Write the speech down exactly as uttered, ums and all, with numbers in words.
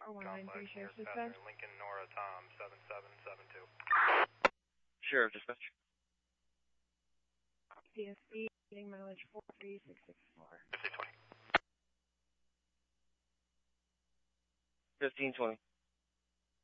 four one nine three Sheriff's Dispatch. Lincoln Nora Tom seven seven seven two. Sheriff Dispatch. C S C, getting mileage four three six six four. fifteen twenty. fifteen twenty.